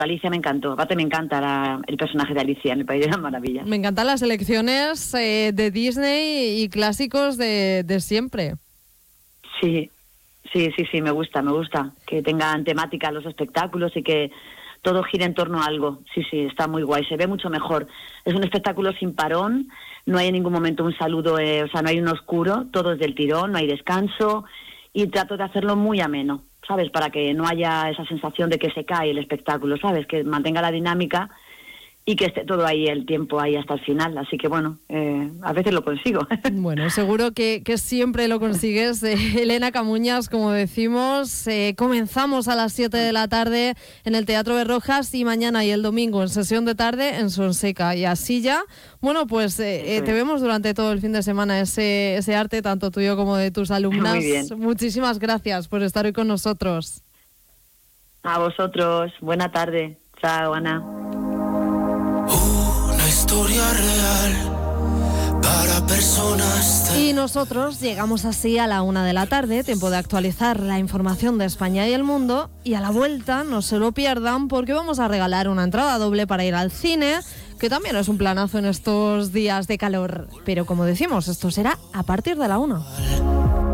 Alicia me encantó. Aparte me encanta el personaje de Alicia en El País de las Maravillas. Me encantan las selecciones de Disney y clásicos de siempre. Sí, me gusta que tengan temática los espectáculos y que todo gira en torno a algo. Sí, está muy guay, se ve mucho mejor. Es un espectáculo sin parón, no hay en ningún momento un saludo, no hay un oscuro, todo es del tirón, no hay descanso, y trato de hacerlo muy ameno, ¿sabes? Para que no haya esa sensación de que se cae el espectáculo, ¿sabes? Que mantenga la dinámica y que esté todo ahí, el tiempo ahí hasta el final. Así que bueno, a veces lo consigo. Bueno, seguro que siempre lo consigues. Elena Camuñas, como decimos, comenzamos a las 7 de la tarde en el Teatro Berrojas y mañana y el domingo en sesión de tarde en Sonseca. Y así ya, bueno, pues te vemos durante todo el fin de semana ese arte, tanto tuyo como de tus alumnas. Muy bien. Muchísimas gracias por estar hoy con nosotros. A vosotros, buena tarde. Chao, Ana. Historia real para personas. Y nosotros llegamos así a la 1 de la tarde, tiempo de actualizar la información de España y el mundo. Y a la vuelta, no se lo pierdan, porque vamos a regalar una entrada doble para ir al cine, que también es un planazo en estos días de calor. Pero como decimos, esto será a partir de la 1.